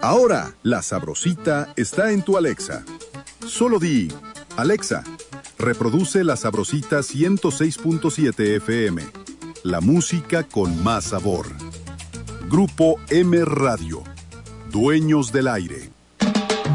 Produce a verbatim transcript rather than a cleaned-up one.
Ahora, La Sabrosita está en tu Alexa. Solo di, Alexa, reproduce La Sabrosita ciento seis punto siete F M. La música con más sabor. Grupo M Radio. Dueños del aire.